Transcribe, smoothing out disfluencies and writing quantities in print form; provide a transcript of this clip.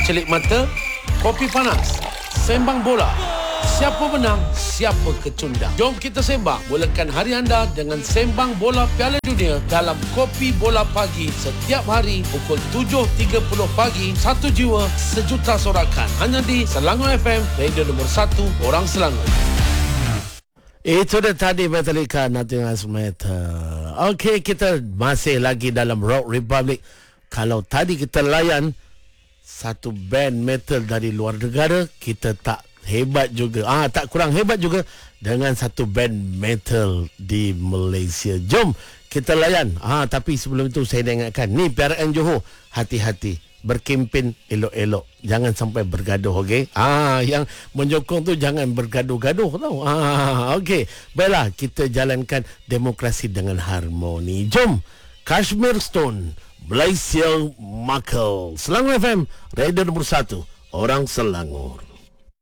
celik mata, kopi panas, sembang bola. Siapa menang, siapa kecundang. Jom kita sembang. Mulakan hari anda dengan sembang bola Piala Dunia dalam Kopi Bola Pagi setiap hari pukul 7.30 pagi. Satu jiwa, sejuta sorakan. Hanya di Selangor FM, radio nombor 1 orang Selangor. Itu dia tadi Metallica, Nothing Else Matter. Okey, kita masih lagi dalam Rock Republic. Kalau tadi kita layan satu band metal dari luar negara, kita tak hebat juga. Tak kurang hebat juga dengan satu band metal di Malaysia. Jom kita layan. Tapi sebelum itu saya nak ingatkan, ni PRN Johor, hati-hati, berkempen elok-elok, jangan sampai bergaduh, okey? Yang menyokong tu jangan bergaduh-gaduh tau. Okey, baiklah, kita jalankan demokrasi dengan harmoni. Jom, Kashmir Stone, Malaysia Makal. Selangor FM, radio nombor 1 orang Selangor.